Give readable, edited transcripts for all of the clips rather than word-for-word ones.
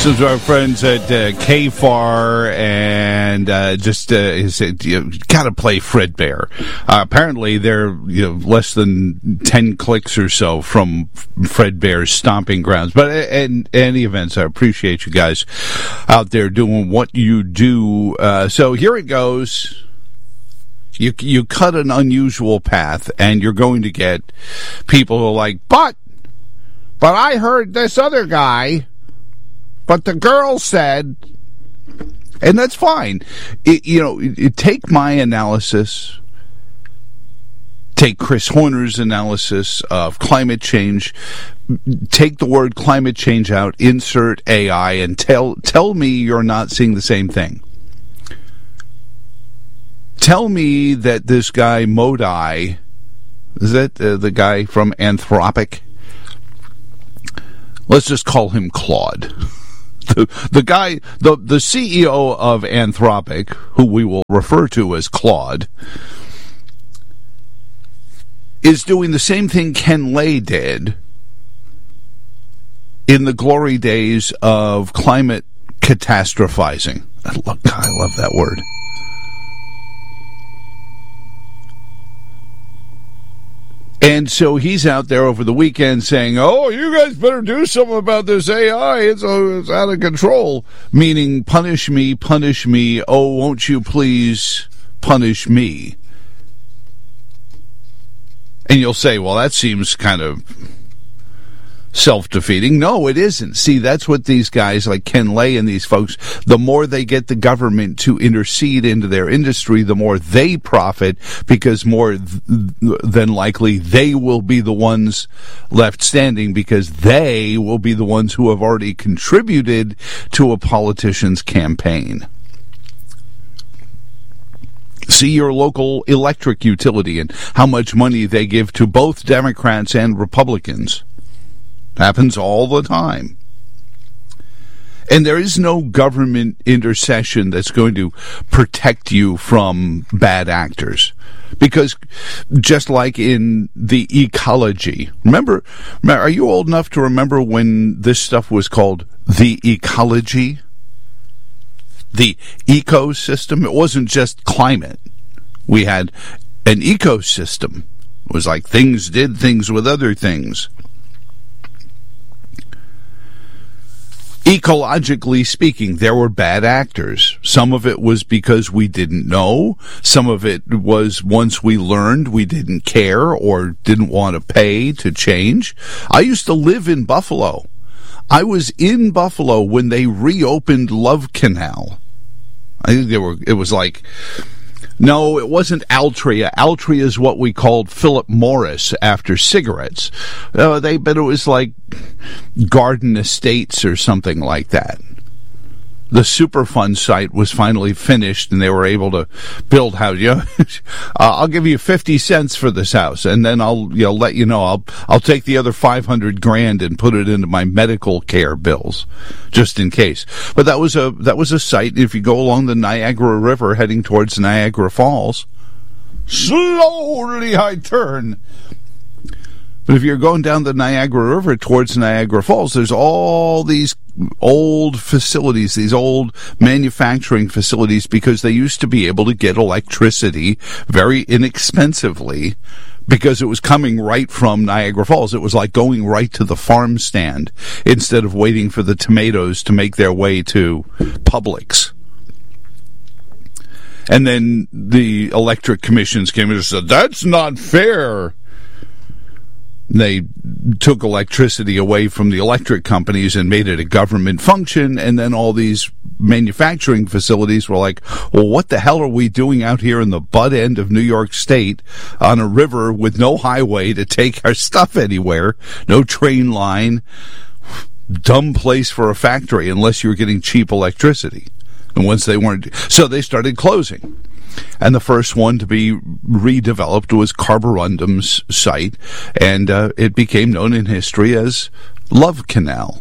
Listen to our friends at KFAR, and he said, you got to play Fredbear. Apparently, they're less than 10 clicks or so from Fredbear's stomping grounds. But in any event, I appreciate you guys out there doing what you do. So here it goes. You cut an unusual path, and you're going to get people who are like, but I heard this other guy. But the girl said, and that's fine. Take my analysis, take Chris Horner's analysis of climate change, take the word climate change out, insert AI, and tell me you're not seeing the same thing. Tell me that this guy Modi, is that the guy from Anthropic? Let's just call him Claude. The guy, the CEO of Anthropic, who we will refer to as Claude, is doing the same thing Ken Lay did in the glory days of climate catastrophizing. I love that word. And so he's out there over the weekend saying, oh, you guys better do something about this AI. It's out of control. Meaning, punish me. Oh, won't you please punish me? And you'll say, well, that seems kind of self-defeating. No, it isn't. See, that's what these guys like Ken Lay and these folks, the more they get the government to intercede into their industry, the more they profit, because more than likely they will be the ones left standing, because they will be the ones who have already contributed to a politician's campaign. See your local electric utility and how much money they give to both Democrats and Republicans. Happens all the time. And there is no government intercession that's going to protect you from bad actors. Because just like in the ecology, remember, are you old enough to remember when this stuff was called the ecology? The ecosystem? It wasn't just climate. We had an ecosystem. It was like things did things with other things. Ecologically speaking, there were bad actors. Some of it was because we didn't know. Some of it was once we learned, we didn't care or didn't want to pay to change. I used to live in Buffalo. I was in Buffalo when they reopened Love Canal. I think it was like, no, it wasn't Altria. Altria is what we called Philip Morris after cigarettes. But it was like Garden Estates or something like that. The Superfund site was finally finished, and they were able to build houses. I'll give you 50 cents for this house, and then I'll let you know. I'll take the other $500,000 and put it into my medical care bills, just in case. But that was a site. If you go along the Niagara River heading towards Niagara Falls, slowly I turn. But if you're going down the Niagara River towards Niagara Falls, there's all these old facilities, these old manufacturing facilities, because they used to be able to get electricity very inexpensively because it was coming right from Niagara Falls. It was like going right to the farm stand instead of waiting for the tomatoes to make their way to Publix. And then the electric commissions came in and said, that's not fair. They took electricity away from the electric companies and made it a government function, and then all these manufacturing facilities were like, well, what the hell are we doing out here in the butt end of New York State on a river with no highway to take our stuff anywhere, no train line, dumb place for a factory unless you're getting cheap electricity. And once they weren't, so they started closing. And the first one to be redeveloped was Carborundum's site, and it became known in history as Love Canal,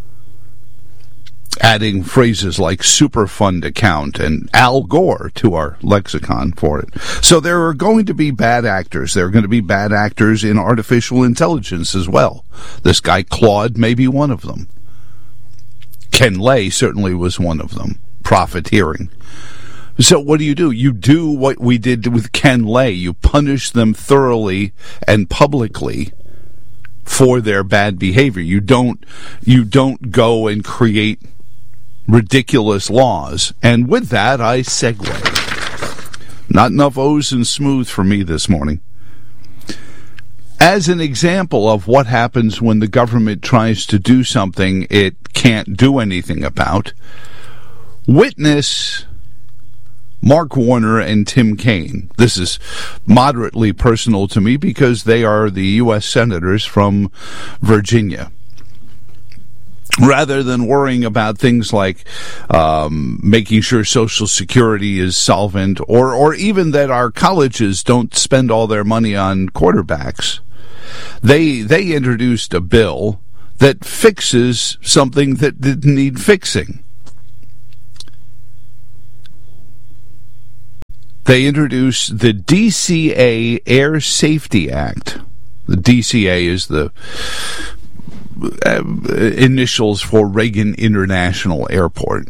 adding phrases like Superfund account and Al Gore to our lexicon for it. So there are going to be bad actors. There are going to be bad actors in artificial intelligence as well. This guy Claude may be one of them. Ken Lay certainly was one of them, profiteering. So what do? You do what we did with Ken Lay. You punish them thoroughly and publicly for their bad behavior. You don't go and create ridiculous laws. And with that, I segue. Not enough O's and smooth for me this morning. As an example of what happens when the government tries to do something it can't do anything about, witness Mark Warner and Tim Kaine. This is moderately personal to me because they are the U.S. senators from Virginia. Rather than worrying about things like making sure Social Security is solvent, or even that our colleges don't spend all their money on quarterbacks, they introduced a bill that fixes something that didn't need fixing. They introduced the DCA Air Safety Act. The DCA is the initials for Reagan International Airport.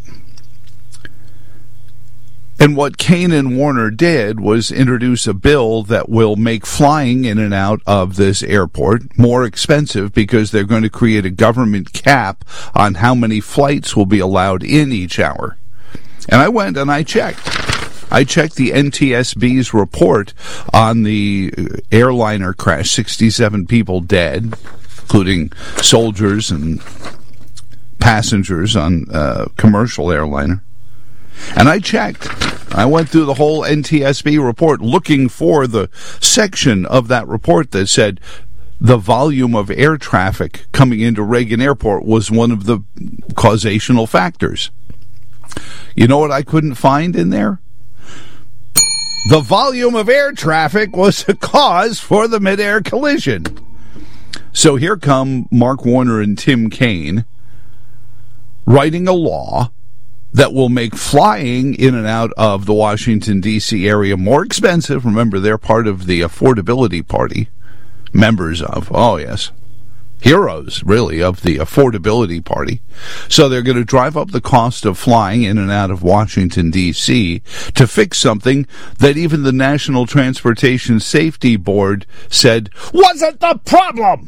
And what Kaine and Warner did was introduce a bill that will make flying in and out of this airport more expensive because they're going to create a government cap on how many flights will be allowed in each hour. And I went and I checked the NTSB's report on the airliner crash, 67 people dead, including soldiers and passengers on a commercial airliner. And I checked. I went through the whole NTSB report looking for the section of that report that said the volume of air traffic coming into Reagan Airport was one of the causational factors. You know what I couldn't find in there? The volume of air traffic was a cause for the mid-air collision. So here come Mark Warner and Tim Kaine writing a law that will make flying in and out of the Washington, D.C. area more expensive. Remember, they're part of the Affordability Party, members of, oh yes, heroes, really, of the Affordability Party. So they're going to drive up the cost of flying in and out of Washington, D.C. to fix something that even the National Transportation Safety Board said wasn't the problem.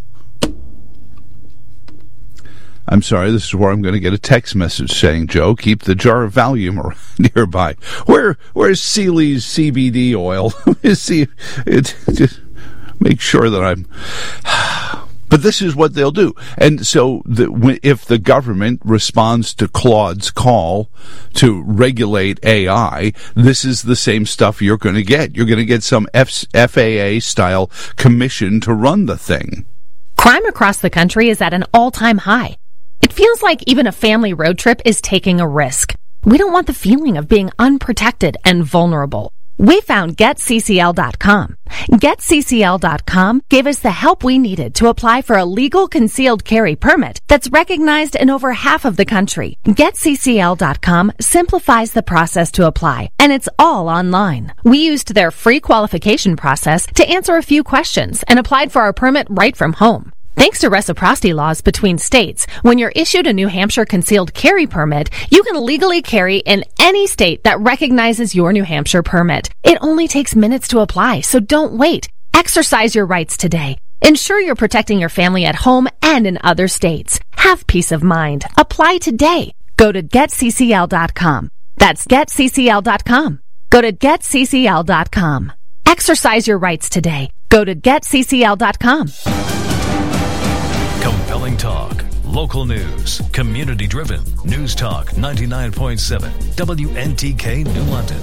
I'm sorry, this is where I'm going to get a text message saying, Joe, keep the jar of Valium around nearby. Where's Sealy's CBD oil? Just make sure that I'm... But this is what they'll do. And so if the government responds to Claude's call to regulate AI, this is the same stuff you're going to get. You're going to get some FAA-style commission to run the thing. Crime across the country is at an all-time high. It feels like even a family road trip is taking a risk. We don't want the feeling of being unprotected and vulnerable. We found GetCCL.com. GetCCL.com gave us the help we needed to apply for a legal concealed carry permit that's recognized in over half of the country. GetCCL.com simplifies the process to apply, and it's all online. We used their free qualification process to answer a few questions and applied for our permit right from home. Thanks to reciprocity laws between states, when you're issued a New Hampshire concealed carry permit, you can legally carry in any state that recognizes your New Hampshire permit. It only takes minutes to apply, so don't wait. Exercise your rights today. Ensure you're protecting your family at home and in other states. Have peace of mind. Apply today. Go to GetCCL.com. That's GetCCL.com. Go to GetCCL.com. Exercise your rights today. Go to GetCCL.com. Compelling talk, local news, community-driven. News Talk 99.7, WNTK New London.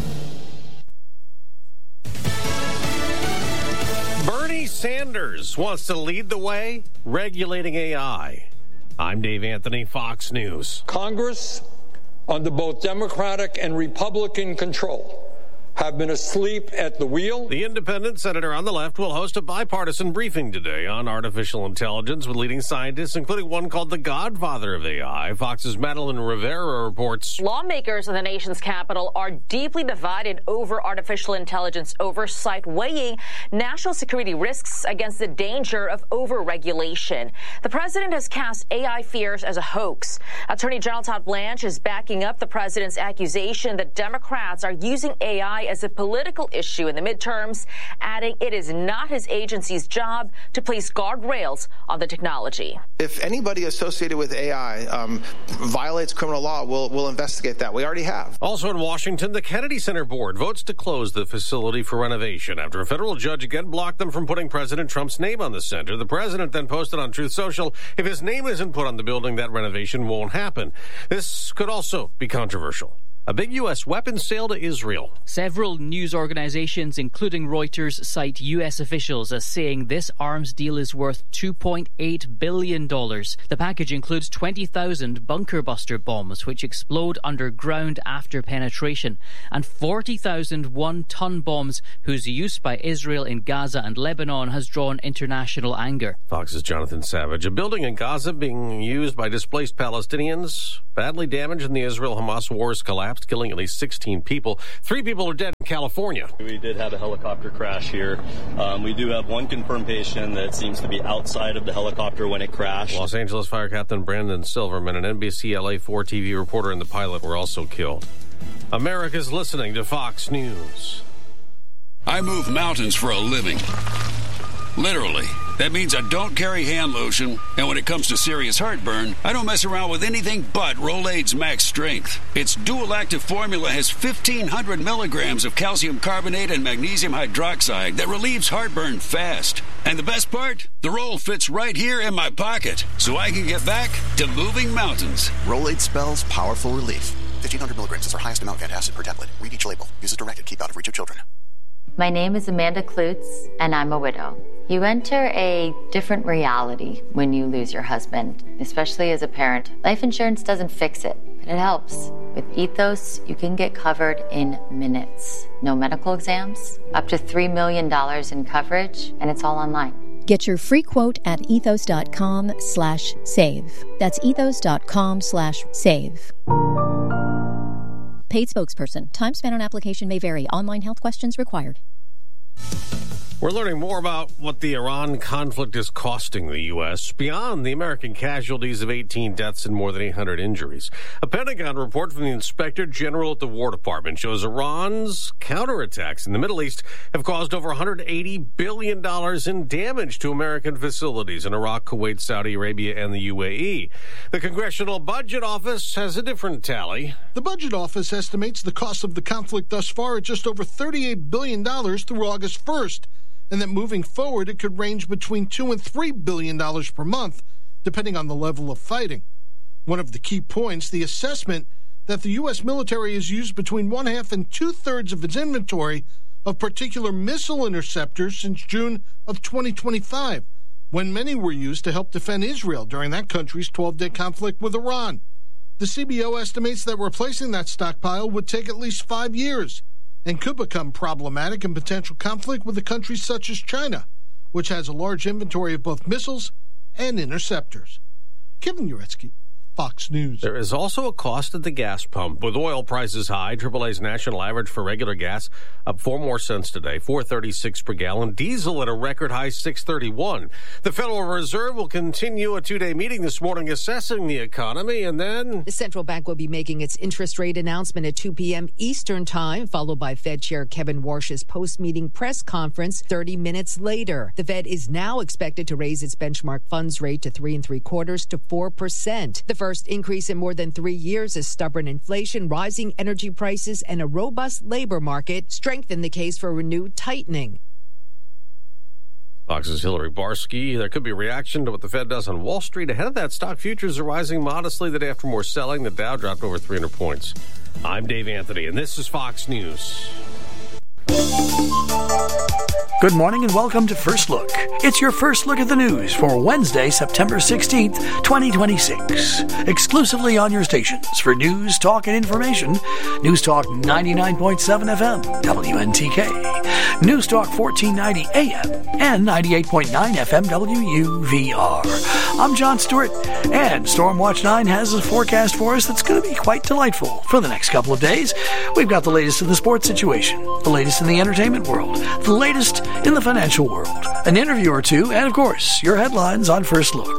Bernie Sanders wants to lead the way regulating AI. I'm Dave Anthony, Fox News. Congress, under both Democratic and Republican control, have been asleep at the wheel. The independent senator on the left will host a bipartisan briefing today on artificial intelligence with leading scientists, including one called the godfather of AI. Fox's Madeline Rivera reports. Lawmakers in the nation's capital are deeply divided over artificial intelligence oversight, weighing national security risks against the danger of overregulation. The president has cast AI fears as a hoax. Attorney General Todd Blanche is backing up the president's accusation that Democrats are using AI as a political issue in the midterms, adding it is not his agency's job to place guardrails on the technology. If anybody associated with AI violates criminal law, we'll investigate that. We already have. Also in Washington, the Kennedy Center Board votes to close the facility for renovation after a federal judge again blocked them from putting President Trump's name on the center. The president then posted on Truth Social, if his name isn't put on the building, that renovation won't happen. This could also be controversial. A big U.S. weapons sale to Israel. Several news organizations, including Reuters, cite U.S. officials as saying this arms deal is worth $2.8 billion. The package includes 20,000 bunker buster bombs, which explode underground after penetration, and 40,000 one-ton bombs, whose use by Israel in Gaza and Lebanon has drawn international anger. Fox's Jonathan Savage. A building in Gaza being used by displaced Palestinians, badly damaged in the Israel-Hamas wars, collapsed, killing at least 16 people. 3 people are dead in California. We did have a helicopter crash here. We do have one confirmed patient that seems to be outside of the helicopter when it crashed. Los Angeles Fire Captain Brandon Silverman, an NBC LA4 TV reporter, and the pilot were also killed. America's listening to Fox News. I move mountains for a living. Literally. That means I don't carry hand lotion, and when it comes to serious heartburn, I don't mess around with anything but Rolaids Max Strength. Its dual-active formula has 1,500 milligrams of calcium carbonate and magnesium hydroxide that relieves heartburn fast. And the best part? The roll fits right here in my pocket, so I can get back to moving mountains. Rolaids spells powerful relief. 1,500 milligrams is our highest amount of antacid per tablet. Read each label. Use as directed. Keep out of reach of children. My name is Amanda Klutz, and I'm a widow. You enter a different reality when you lose your husband, especially as a parent. Life insurance doesn't fix it, but it helps. With Ethos, you can get covered in minutes. No medical exams, up to $3 million in coverage, and it's all online. Get your free quote at ethos.com/save. That's ethos.com/save. Paid spokesperson. Time spent on application may vary. Online health questions required. We're learning more about what the Iran conflict is costing the U.S. beyond the American casualties of 18 deaths and more than 800 injuries. A Pentagon report from the Inspector General at the War Department shows Iran's counterattacks in the Middle East have caused over $180 billion in damage to American facilities in Iraq, Kuwait, Saudi Arabia, and the UAE. The Congressional Budget Office has a different tally. The Budget Office estimates the cost of the conflict thus far at just over $38 billion through August 1st. And that moving forward, it could range between $2 and $3 billion per month, depending on the level of fighting. One of the key points, the assessment that the U.S. military has used between 1/2 and 2/3 of its inventory of particular missile interceptors since June of 2025, when many were used to help defend Israel during that country's 12-day conflict with Iran. The CBO estimates that replacing that stockpile would take at least 5 years, and could become problematic in potential conflict with a country such as China, which has a large inventory of both missiles and interceptors. Kevin Uretsky, Fox News. There is also a cost at the gas pump. With oil prices high, AAA's national average for regular gas up 4 more cents today, $4.36 per gallon. Diesel at a record high $6.31. The Federal Reserve will continue a 2-day meeting this morning assessing the economy, and then the central bank will be making its interest rate announcement at 2 p.m. Eastern Time, followed by Fed Chair Kevin Warsh's post-meeting press conference 30 minutes later. The Fed is now expected to raise its benchmark funds rate to 3 3/4 to 4%. The first increase in more than 3 years as stubborn inflation, rising energy prices, and a robust labor market strengthen the case for renewed tightening. Fox's Hillary Barsky. There could be a reaction to what the Fed does on Wall Street. Ahead of that, stock futures are rising modestly the day after more selling. The Dow dropped over 300 points. I'm Dave Anthony, and this is Fox News. Good morning and welcome to First Look. It's your first look at the news for Wednesday, September 16th, 2026. Exclusively on your stations for news, talk, and information. News Talk 99.7 FM, WNTK. News Talk 1490 AM and 98.9 FM, WUVR. I'm John Stewart, and Stormwatch 9 has a forecast for us that's going to be quite delightful for the next couple of days. We've got the latest in the sports situation, the latest in the entertainment world, the latest in the financial world, an interview or two, and of course, your headlines on First Look.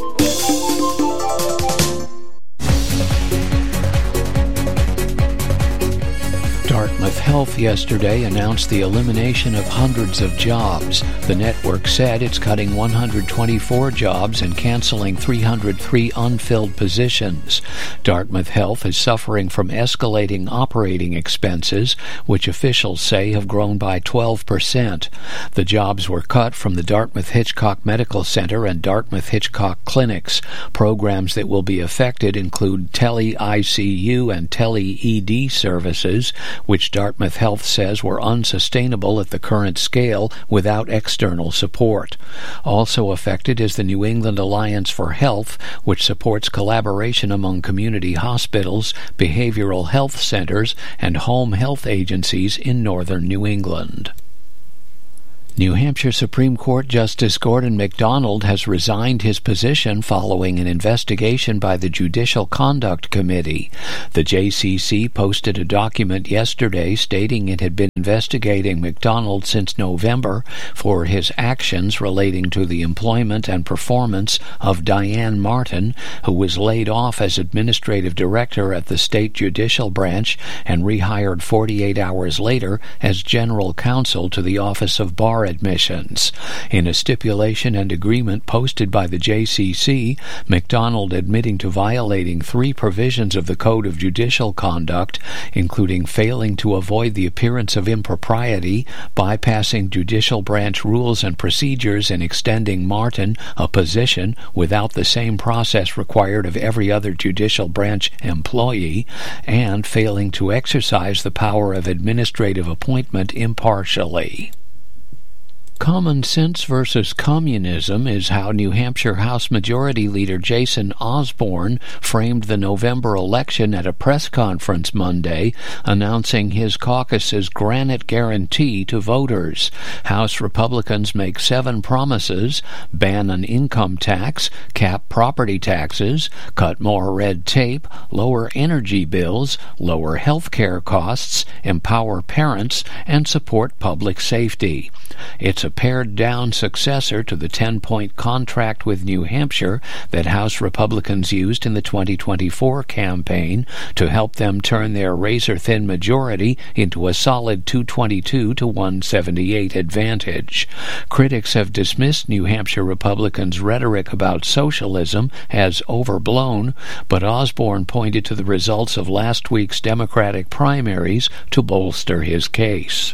Dartmouth Health yesterday announced the elimination of hundreds of jobs. The network said it's cutting 124 jobs and canceling 303 unfilled positions. Dartmouth Health is suffering from escalating operating expenses, which officials say have grown by 12%. The jobs were cut from the Dartmouth Hitchcock Medical Center and Dartmouth Hitchcock Clinics. Programs that will be affected include tele-ICU and tele-ED services, which Dartmouth Health says were unsustainable at the current scale without external support. Also affected is the New England Alliance for Health, which supports collaboration among community hospitals, behavioral health centers, and home health agencies in northern New England. New Hampshire Supreme Court Justice Gordon MacDonald has resigned his position following an investigation by the Judicial Conduct Committee. The JCC posted a document yesterday stating it had been investigating MacDonald since November for his actions relating to the employment and performance of Diane Martin, who was laid off as administrative director at the state judicial branch and rehired 48 hours later as general counsel to the Office of Bar Admissions. In a stipulation and agreement posted by the JCC, MacDonald admitting to violating 3 provisions of the Code of Judicial Conduct, including failing to avoid the appearance of impropriety, bypassing judicial branch rules and procedures and extending Martin a position without the same process required of every other judicial branch employee, and failing to exercise the power of administrative appointment impartially. Common sense versus communism is how New Hampshire House Majority Leader Jason Osborne framed the November election at a press conference Monday, announcing his caucus's granite guarantee to voters. House Republicans make 7 promises: ban an income tax, cap property taxes, cut more red tape, lower energy bills, lower health care costs, empower parents, and support public safety. It's a pared-down successor to the 10-point contract with New Hampshire that House Republicans used in the 2024 campaign to help them turn their razor-thin majority into a solid 222 to 178 advantage. Critics have dismissed New Hampshire Republicans' rhetoric about socialism as overblown, but Osborne pointed to the results of last week's Democratic primaries to bolster his case.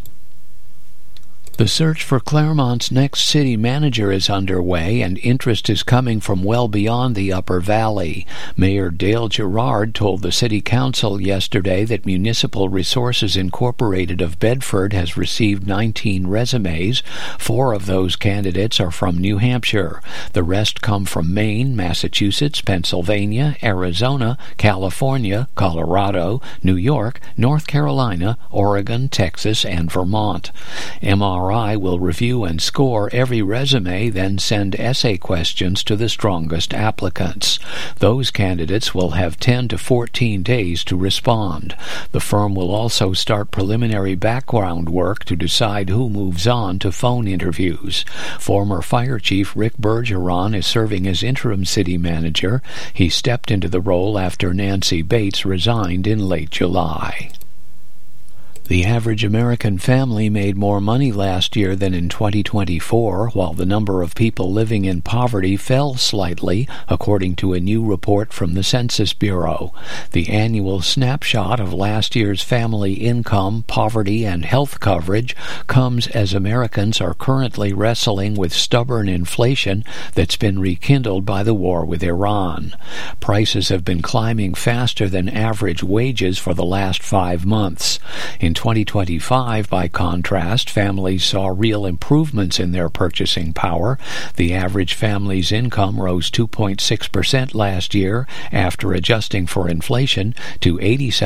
The search for Claremont's next city manager is underway, and interest is coming from well beyond the Upper Valley. Mayor Dale Gerard told the City Council yesterday that Municipal Resources Incorporated of Bedford has received 19 resumes. 4 of those candidates are from New Hampshire. The rest come from Maine, Massachusetts, Pennsylvania, Arizona, California, Colorado, New York, North Carolina, Oregon, Texas, and Vermont. MRI will review and score every resume, then send essay questions to the strongest applicants. Those candidates will have 10 to 14 days to respond. The firm will also start preliminary background work to decide who moves on to phone interviews. Former Fire Chief Rick Bergeron is serving as interim city manager. He stepped into the role after Nancy Bates resigned in late July. The average American family made more money last year than in 2024, while the number of people living in poverty fell slightly, according to a new report from the Census Bureau. The annual snapshot of last year's family income, poverty, and health coverage comes as Americans are currently wrestling with stubborn inflation that's been rekindled by the war with Iran. Prices have been climbing faster than average wages for the last 5 months. In 2025, by contrast, families saw real improvements in their purchasing power. The average family's income rose 2.6% last year after adjusting for inflation to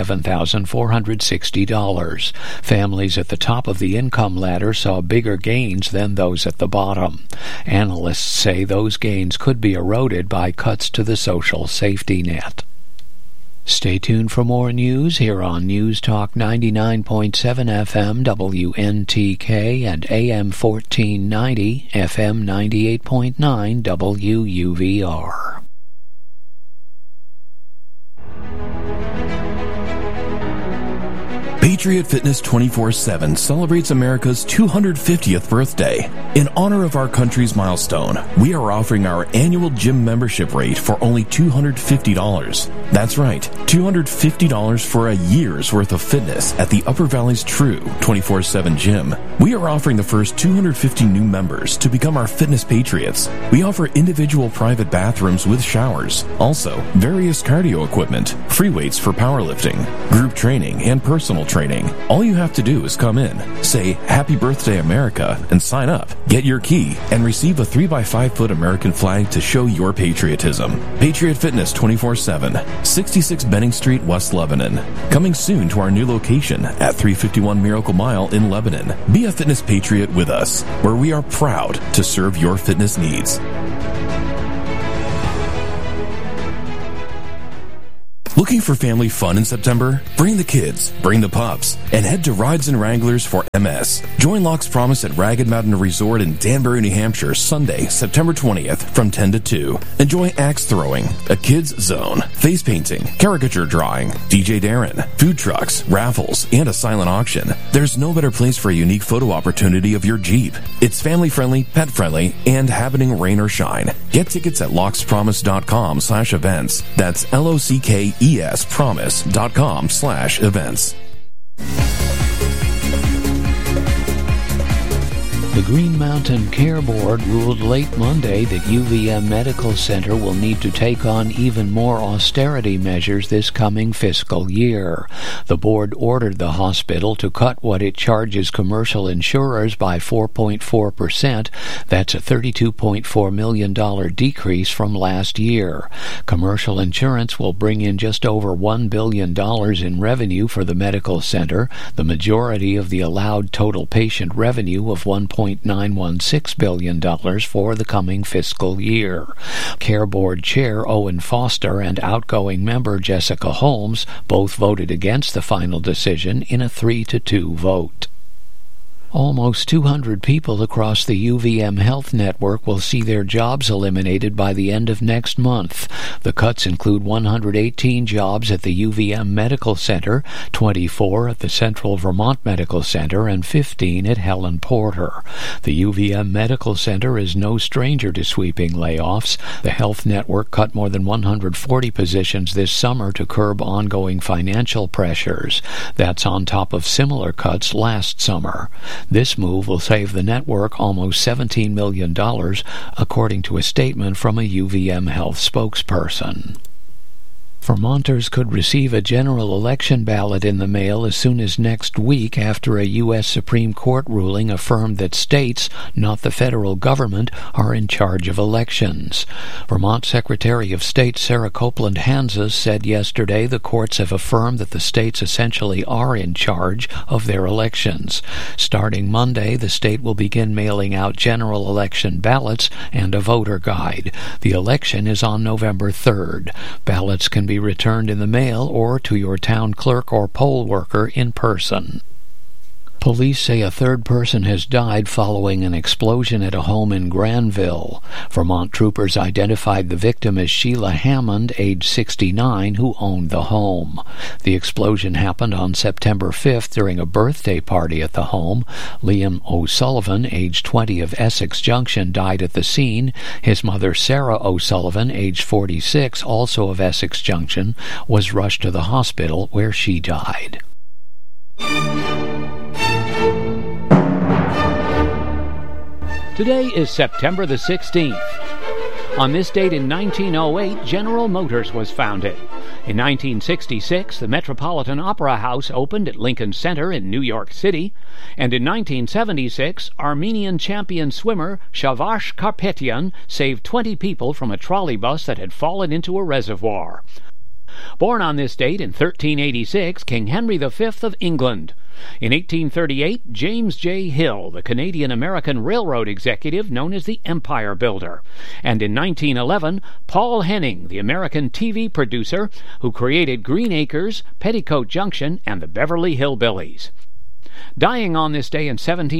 $87,460. Families at the top of the income ladder saw bigger gains than those at the bottom. Analysts say those gains could be eroded by cuts to the social safety net. Stay tuned for more news here on News Talk 99.7 FM WNTK and AM 1490 FM 98.9 WUVR. Patriot Fitness 24/7 celebrates America's 250th birthday. In honor of our country's milestone, we are offering our annual gym membership rate for only $250. That's right, $250 for a year's worth of fitness at the Upper Valley's true 24/7 gym. We are offering the first 250 new members to become our fitness patriots. We offer individual private bathrooms with showers, also various cardio equipment, free weights for powerlifting, group training, and personal training. All you have to do is come in, say Happy Birthday America, and sign up. Get your key and receive a 3x5-foot American flag to show your patriotism. Patriot Fitness 24/7, 66 Benning Street, West Lebanon. Coming soon to our new location at 351 Miracle Mile in Lebanon. Be a fitness patriot with us, where we are proud to serve your fitness needs. Looking for family fun in September? Bring the kids, bring the pups, and head to Rides and Wranglers for MS. Join Locke's Promise at Ragged Mountain Resort in Danbury, New Hampshire, Sunday, September 20th from 10 to 2. Enjoy axe throwing, a kids zone, face painting, caricature drawing, DJ Darren, food trucks, raffles, and a silent auction. There's no better place for a unique photo opportunity of your Jeep. It's family-friendly, pet-friendly, and happening rain or shine. Get tickets at lockspromise.com/events. That's LOCKESpromise.com/events. The Green Mountain Care Board ruled late Monday that UVM Medical Center will need to take on even more austerity measures this coming fiscal year. The board ordered the hospital to cut what it charges commercial insurers by 4.4%. That's a $32.4 million decrease from last year. Commercial insurance will bring in just over $1 billion in revenue for the medical center, the majority of the allowed total patient revenue of $1.916 billion for the coming fiscal year. Care Board Chair Owen Foster and outgoing member Jessica Holmes both voted against the final decision in a 3-2 vote. Almost 200 people across the UVM Health Network will see their jobs eliminated by the end of next month. The cuts include 118 jobs at the UVM Medical Center, 24 at the Central Vermont Medical Center, and 15 at Helen Porter. The UVM Medical Center is no stranger to sweeping layoffs. The Health Network cut more than 140 positions this summer to curb ongoing financial pressures. That's on top of similar cuts last summer. This move will save the network almost $17 million, according to a statement from a UVM Health spokesperson. Vermonters could receive a general election ballot in the mail as soon as next week after a U.S. Supreme Court ruling affirmed that states, not the federal government, are in charge of elections. Vermont Secretary of State Sarah Copeland Hanses said yesterday the courts have affirmed that the states essentially are in charge of their elections. Starting Monday, the state will begin mailing out general election ballots and a voter guide. The election is on November 3rd. Ballots can be returned in the mail or to your town clerk or poll worker in person. Police say a third person has died following an explosion at a home in Granville. Vermont troopers identified the victim as Sheila Hammond, age 69, who owned the home. The explosion happened on September 5th during a birthday party at the home. Liam O'Sullivan, age 20, of Essex Junction, died at the scene. His mother, Sarah O'Sullivan, age 46, also of Essex Junction, was rushed to the hospital where she died. Today is September the 16th. On this date in 1908, General Motors was founded. In 1966, the Metropolitan Opera House opened at Lincoln Center in New York City. And in 1976, Armenian champion swimmer Shavash Karpetyan saved 20 people from a trolley bus that had fallen into a reservoir. Born on this date in 1386, King Henry V of England. In 1838, James J. Hill, the Canadian-American railroad executive known as the Empire Builder. And in 1911, Paul Henning, the American TV producer who created Green Acres, Petticoat Junction, and the Beverly Hillbillies. Dying on this day in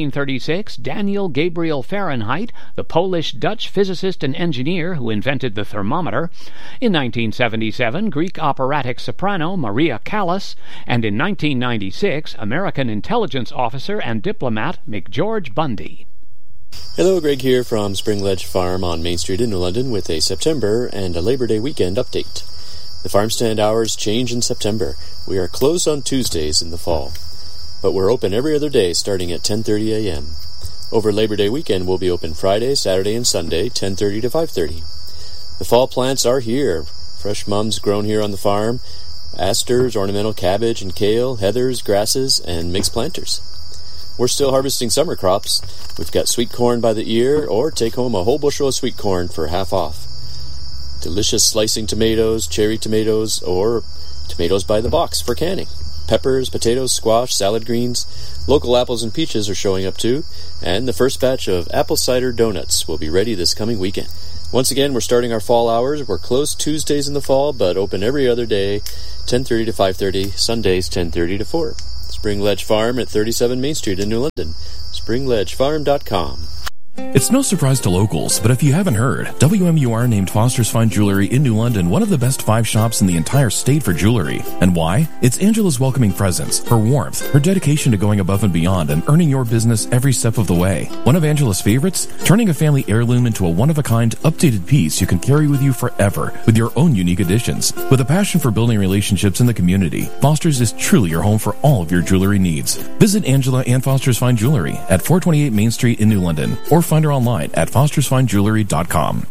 1736, Daniel Gabriel Fahrenheit, the Polish-Dutch physicist and engineer who invented the thermometer. In 1977, Greek operatic soprano Maria Callas. And in 1996, American intelligence officer and diplomat McGeorge Bundy. Hello, Greg here from Spring Ledge Farm on Main Street in New London with a September and a Labor Day weekend update. The farm stand hours change in September. We are closed on Tuesdays in the fall, but we're open every other day starting at 10:30 a.m. Over Labor Day weekend, we'll be open Friday, Saturday, and Sunday, 10:30 to 5:30. The fall plants are here. Fresh mums grown here on the farm, asters, ornamental cabbage and kale, heathers, grasses, and mixed planters. We're still harvesting summer crops. We've got sweet corn by the ear, or take home a whole bushel of sweet corn for half off. Delicious slicing tomatoes, cherry tomatoes, or tomatoes by the box for canning. Peppers, potatoes, squash, salad greens. Local apples and peaches are showing up too, and the first batch of apple cider donuts will be ready this coming weekend. Once again, we're starting our fall hours. We're closed Tuesdays in the fall, but open every other day, 10:30 to 5:30, Sundays 10:30 to 4. Spring Ledge Farm at 37 Main Street in New London. SpringLedgeFarm.com. It's no surprise to locals, but if you haven't heard, WMUR named Foster's Fine Jewelry in New London one of the best 5 shops in the entire state for jewelry. And why? It's Angela's welcoming presence, her warmth, her dedication to going above and beyond and earning your business every step of the way. One of Angela's favorites? Turning a family heirloom into a one-of-a-kind, updated piece you can carry with you forever with your own unique additions. With a passion for building relationships in the community, Foster's is truly your home for all of your jewelry needs. Visit Angela and Foster's Fine Jewelry at 428 Main Street in New London, or find her online at fostersfinejewelry.com.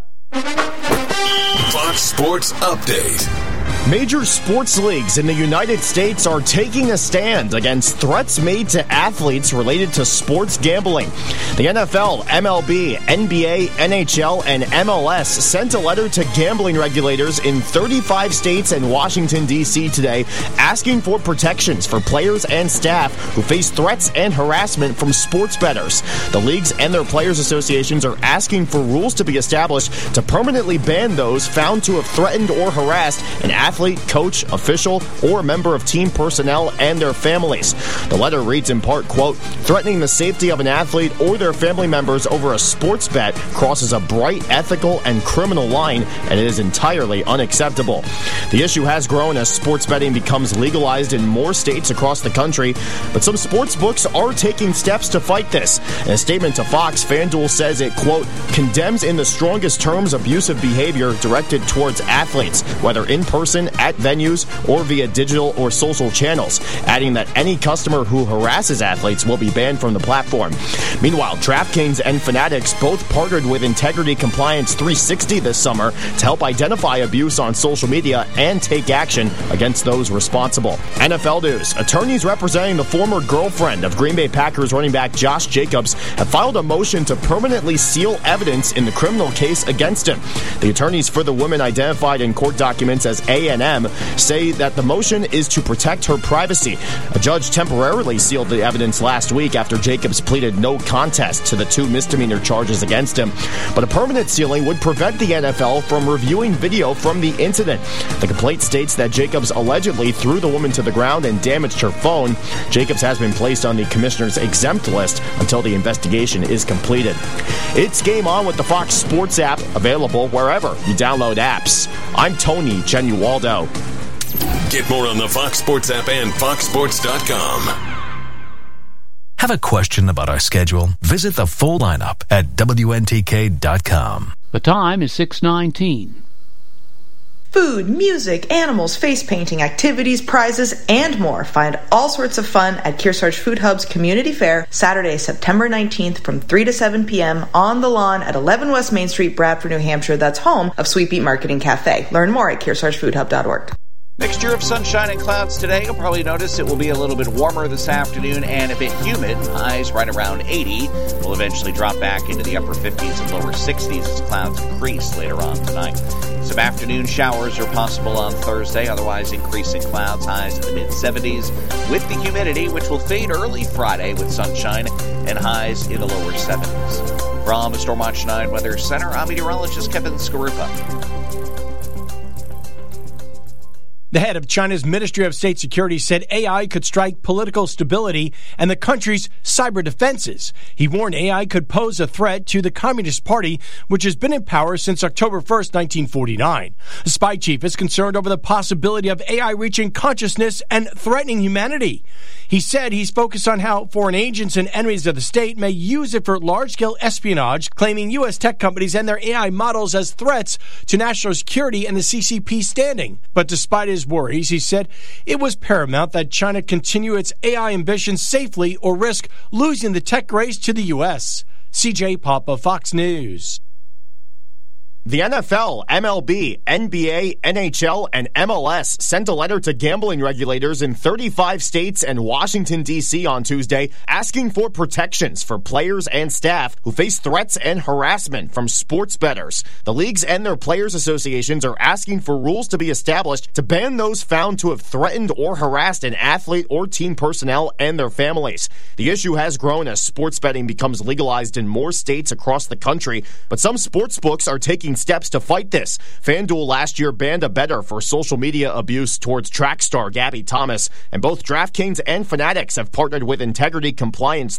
Fox Sports Update. Major sports leagues in the United States are taking a stand against threats made to athletes related to sports gambling. The NFL, MLB, NBA, NHL, and MLS sent a letter to gambling regulators in 35 states and Washington, D.C. today, asking for protections for players and staff who face threats and harassment from sports bettors. The leagues and their players' associations are asking for rules to be established to permanently ban those found to have threatened or harassed an athlete, coach, official, or member of team personnel and their families. The letter reads in part, quote, "Threatening the safety of an athlete or their family members over a sports bet crosses a bright ethical and criminal line, and it is entirely unacceptable." The issue has grown as sports betting becomes legalized in more states across the country, but some sports books are taking steps to fight this. In a statement to Fox, FanDuel says it, quote, "condemns in the strongest terms abusive behavior directed towards athletes, whether in person, at venues, or via digital or social channels," adding that any customer who harasses athletes will be banned from the platform. Meanwhile, DraftKings and Fanatics both partnered with Integrity Compliance 360 this summer to help identify abuse on social media and take action against those responsible. NFL news. Attorneys representing the former girlfriend of Green Bay Packers running back Josh Jacobs have filed a motion to permanently seal evidence in the criminal case against him. The attorneys for the woman identified in court documents as A&M say that the motion is to protect her privacy. A judge temporarily sealed the evidence last week after Jacobs pleaded no contest to the 2 misdemeanor charges against him. But a permanent sealing would prevent the NFL from reviewing video from the incident. The complaint states that Jacobs allegedly threw the woman to the ground and damaged her phone. Jacobs has been placed on the commissioner's exempt list until the investigation is completed. It's Game On with the Fox Sports app, available wherever you download apps. I'm Tony Genualdo. Get more on the Fox Sports app and foxsports.com. Have a question about our schedule? Visit the full lineup at WNTK.com. The time is 6:19. Food, music, animals, face painting, activities, prizes, and more. Find all sorts of fun at Kearsarge Food Hub's Community Fair, Saturday, September 19th from 3 to 7 p.m. on the lawn at 11 West Main Street, Bradford, New Hampshire. That's home of Sweet Beet Marketing Cafe. Learn more at KearsargeFoodHub.org. Mixture of sunshine and clouds today. You'll probably notice it will be a little bit warmer this afternoon and a bit humid. Highs right around 80. We'll eventually drop back into the upper 50s and lower 60s as clouds increase later on tonight. Some afternoon showers are possible on Thursday, otherwise increasing clouds, highs in the mid-70s with the humidity, which will fade early Friday with sunshine and highs in the lower 70s. From the Stormwatch 9 Weather Center, I'm meteorologist Kevin Skarupa. The head of China's Ministry of State Security said AI could strike political stability and the country's cyber defenses. He warned AI could pose a threat to the Communist Party, which has been in power since October 1st, 1949. The spy chief is concerned over the possibility of AI reaching consciousness and threatening humanity. He said he's focused on how foreign agents and enemies of the state may use it for large-scale espionage, claiming U.S. tech companies and their AI models as threats to national security and the CCP's standing. But despite his worries, he said it was paramount that China continue its AI ambitions safely or risk losing the tech race to the U.S. CJ Papa, Fox News. The NFL, MLB, NBA, NHL, and MLS sent a letter to gambling regulators in 35 states and Washington, D.C. on Tuesday, asking for protections for players and staff who face threats and harassment from sports bettors. The leagues and their players' associations are asking for rules to be established to ban those found to have threatened or harassed an athlete or team personnel and their families. The issue has grown as sports betting becomes legalized in more states across the country, but some sports books are taking steps to fight this. FanDuel last year banned a bettor for social media abuse towards track star Gabby Thomas, and both DraftKings and Fanatics have partnered with Integrity Compliance